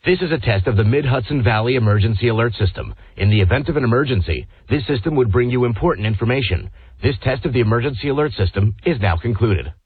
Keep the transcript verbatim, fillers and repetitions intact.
This is a test of the Mid-Hudson Valley Emergency Alert System. In the event of an emergency, this system would bring you important information. This test of the Emergency Alert System is now concluded.